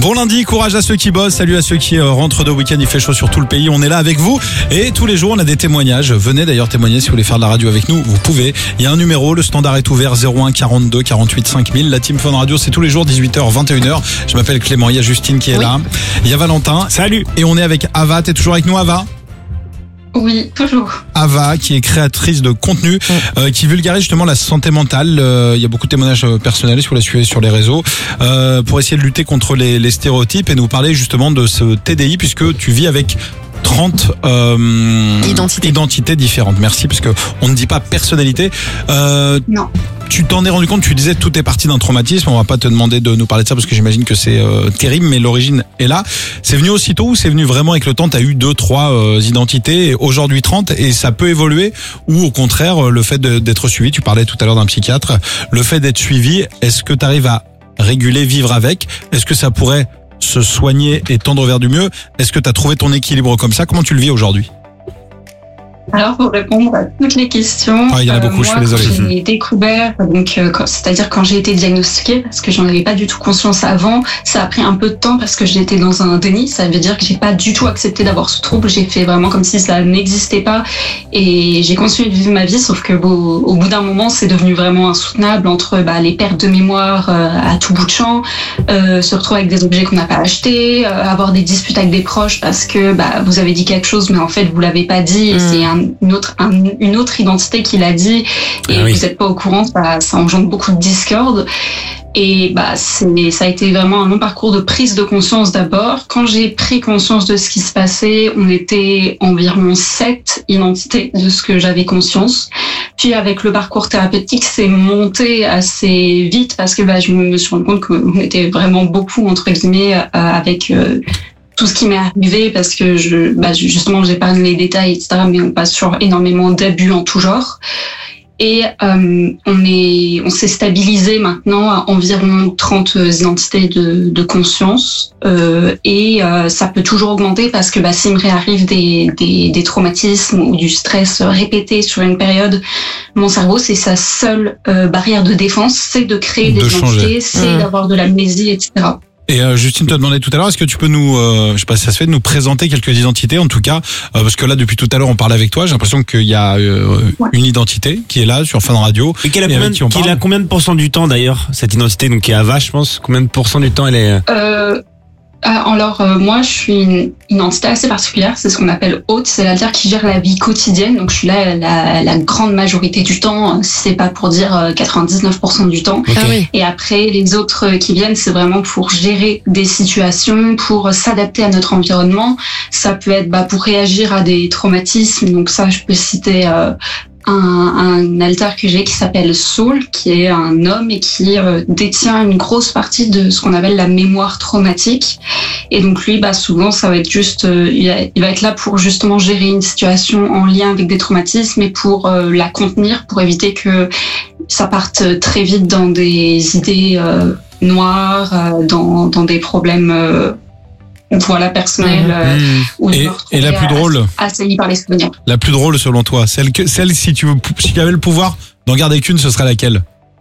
Bon lundi, courage à ceux qui bossent, salut à ceux qui rentrent de week-end, il fait chaud sur tout le pays, on est là avec vous et tous les jours on a des témoignages. Venez d'ailleurs témoigner si vous voulez faire de la radio avec nous, vous pouvez. Il y a un numéro, le standard est ouvert 01 42 48 5000. La Team Fun Radio c'est tous les jours 18h 21h. Je m'appelle Clément, il y a Justine qui est là, il y a Valentin. Salut. Et on est avec Ava, t'es toujours avec nous Ava ? Oui, toujours. Ava, qui est créatrice de contenu, qui vulgarise justement la santé mentale. Il y a beaucoup de témoignages personnels, si vous la suivez sur les réseaux, pour essayer de lutter contre les stéréotypes et nous parler justement de ce TDI, puisque tu vis avec 30 identités différentes. Merci, parce que on ne dit pas personnalité. Non. Tu t'en es rendu compte, tu disais tout est parti d'un traumatisme, on va pas te demander de nous parler de ça parce que j'imagine que c'est terrible, mais l'origine est là. C'est venu aussitôt ou c'est venu vraiment avec le temps, t'as eu 2-3 identités, et aujourd'hui 30 et ça peut évoluer, ou au contraire le fait d'être suivi, tu parlais tout à l'heure d'un psychiatre, le fait d'être suivi, est-ce que t'arrives à réguler, vivre avec, est-ce que ça pourrait se soigner et tendre vers du mieux, est-ce que t'as trouvé ton équilibre comme ça, comment tu le vis aujourd'hui ? Alors, pour répondre à toutes les questions, il y en a beaucoup, moi, je suis désolé. Quand j'ai découvert, c'est-à-dire quand j'ai été diagnostiquée, parce que j'en avais pas du tout conscience avant, ça a pris un peu de temps parce que j'étais dans un déni. Ça veut dire que j'ai pas du tout accepté d'avoir ce trouble. J'ai fait vraiment comme si ça n'existait pas et j'ai continué de vivre ma vie. Sauf que au bout d'un moment, c'est devenu vraiment insoutenable entre les pertes de mémoire à tout bout de champ, se retrouver avec des objets qu'on n'a pas achetés, avoir des disputes avec des proches parce que vous avez dit quelque chose, mais en fait vous l'avez pas dit. Et c'est une autre identité qui l'a dit et vous n'êtes pas au courant, ça engendre beaucoup de discorde. Et ça a été vraiment un long parcours de prise de conscience d'abord. Quand j'ai pris conscience de ce qui se passait, on était environ 7 identités de ce que j'avais conscience. Puis avec le parcours thérapeutique, c'est monté assez vite parce que je me suis rendu compte qu'on était vraiment beaucoup entre guillemets avec tout ce qui m'est arrivé parce que justement j'épargne les détails etc, mais on passe sur énormément d'abus en tout genre et on s'est stabilisé maintenant à environ 30 identités de conscience et ça peut toujours augmenter parce que s'il me réarrive des traumatismes ou du stress répété sur une période, mon cerveau c'est sa seule barrière de défense, c'est de créer des identités, c'est d'avoir de l'amnésie etc. Et Justine te demandait tout à l'heure, est-ce que tu peux nous, je sais pas si ça se fait, de nous présenter quelques identités, en tout cas, parce que là depuis tout à l'heure on parle avec toi, j'ai l'impression qu'il y a une identité qui est là sur Fun Radio. Et qu'elle a combien de pourcents du temps d'ailleurs cette identité, donc qui est Ava, je pense, combien de pourcents du temps elle est Alors moi je suis une entité assez particulière, c'est ce qu'on appelle hôte, c'est-à-dire qui gère la vie quotidienne, donc je suis là la grande majorité du temps, si c'est pas pour dire 99% du temps. Okay. Et après les autres qui viennent, c'est vraiment pour gérer des situations, pour s'adapter à notre environnement. Ça peut être pour réagir à des traumatismes, donc ça je peux citer un alter que j'ai qui s'appelle Saul, qui est un homme et qui détient une grosse partie de ce qu'on appelle la mémoire traumatique. Et donc lui, souvent, ça va être juste, il va être là pour justement gérer une situation en lien avec des traumatismes et pour la contenir, pour éviter que ça parte très vite dans des idées noires, dans des problèmes personnel et la plus drôle assailli par les souvenirs. La plus drôle selon toi, celle si tu avais le pouvoir d'en garder qu'une, ce serait laquelle?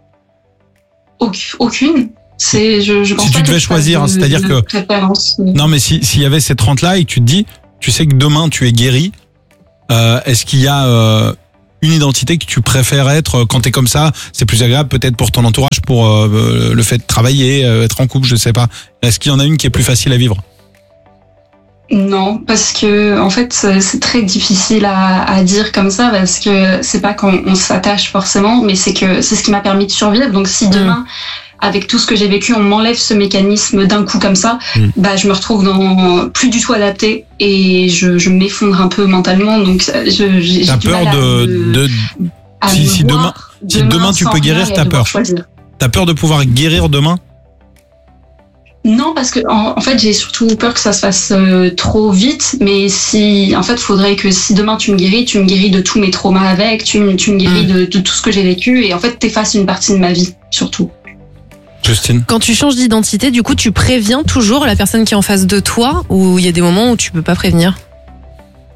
Aucune. Je pense si tu devais choisir, c'est-à-dire que non mais s'il y avait ces 30 là et que tu te dis, tu sais que demain tu es guéri, est-ce qu'il y a une identité que tu préfères être quand t'es comme ça? C'est plus agréable peut-être pour ton entourage, pour le fait de travailler, être en couple, je sais pas. Est-ce qu'il y en a une qui est plus facile à vivre? Non, parce que en fait c'est très difficile à dire comme ça, parce que c'est pas qu'on s'attache forcément, mais c'est ce qui m'a permis de survivre. Donc si demain avec tout ce que j'ai vécu, on m'enlève ce mécanisme d'un coup comme ça, je me retrouve plus du tout adaptée et je m'effondre un peu mentalement. Donc j'ai t'as peur si demain tu peux guérir, t'as peur. T'as peur de pouvoir guérir demain? Non, parce que en fait, j'ai surtout peur que ça se fasse trop vite. Mais faudrait que si demain tu me guéris de tous mes traumas avec, tu me guéris de tout ce que j'ai vécu, et en fait, t'effaces une partie de ma vie, surtout. Justine. Quand tu changes d'identité, du coup, tu préviens toujours la personne qui est en face de toi, ou il y a des moments où tu peux pas prévenir?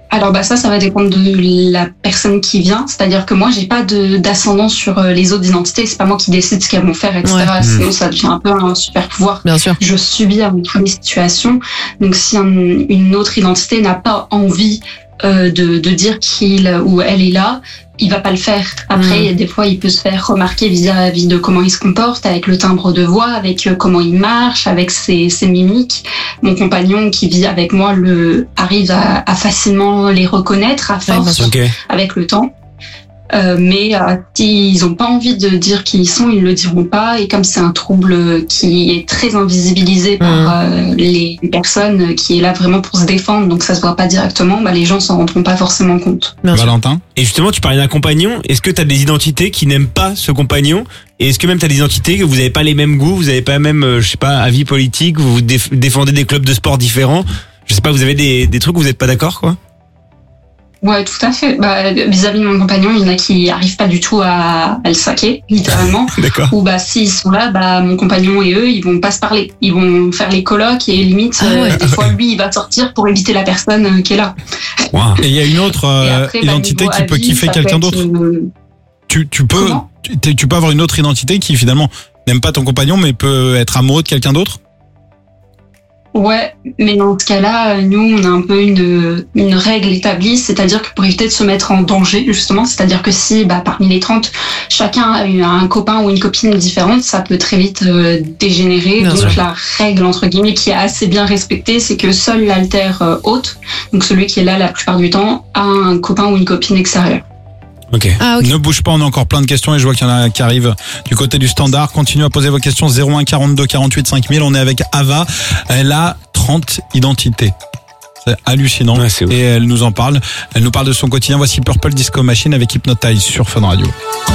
Alors ça va dépendre de la personne qui vient. C'est-à-dire que moi, j'ai pas d'ascendant sur les autres identités. C'est pas moi qui décide ce qu'elles vont faire, etc. Ouais. Sinon, ça devient un peu un super pouvoir. Bien sûr. Je subis avec toutes les situations. Donc, si une autre identité n'a pas envie de dire qu'il ou elle est là, il va pas le faire. Après, des fois, il peut se faire remarquer vis-à-vis de comment il se comporte, avec le timbre de voix, avec comment il marche, avec ses mimiques. Mon compagnon qui vit avec moi arrive à facilement les reconnaître à force, avec le temps. Mais s'ils ont pas envie de dire qui ils sont, ils le diront pas. Et comme c'est un trouble qui est très invisibilisé par les personnes, qui est là vraiment pour se défendre, donc ça se voit pas directement, les gens s'en rendront pas forcément compte. Valentin. Et justement, tu parlais d'un compagnon. Est-ce que tu as des identités qui n'aiment pas ce compagnon? Et est-ce que même tu as des identités que vous n'avez pas les mêmes goûts, vous n'avez pas même, je sais pas, avis politique, vous défendez des clubs de sport différents? Je sais pas, vous avez des trucs où vous n'êtes pas d'accord, quoi? Ouais, tout à fait. Vis-à-vis de mon compagnon, il y en a qui arrivent pas du tout à le saquer, littéralement. D'accord. Ou s'ils sont là, mon compagnon et eux, ils vont pas se parler. Ils vont faire les colloques et limite, des fois, lui, il va sortir pour éviter la personne qui est là. Wow. Et il y a une autre identité qui peut kiffer quelqu'un d'autre. Tu peux avoir une autre identité qui finalement n'aime pas ton compagnon, mais peut être amoureux de quelqu'un d'autre. Ouais, mais dans ce cas-là, nous, on a un peu une règle établie, c'est-à-dire que pour éviter de se mettre en danger, justement, c'est-à-dire que si, parmi les 30, chacun a un copain ou une copine différente, ça peut très vite dégénérer. Bien sûr. La règle, entre guillemets, qui est assez bien respectée, c'est que seul l'alter hôte, donc celui qui est là la plupart du temps, a un copain ou une copine extérieure. Ok. Ah, ok. Ne bouge pas, on a encore plein de questions et je vois qu'il y en a qui arrivent du côté du standard. Continuez à poser vos questions 01 42 48 5000. On est avec Ava. Elle a 30 identités. C'est hallucinant. Ouais, c'est ouf. Et elle nous en parle. Elle nous parle de son quotidien. Voici Purple Disco Machine avec Hypnotize sur Fun Radio.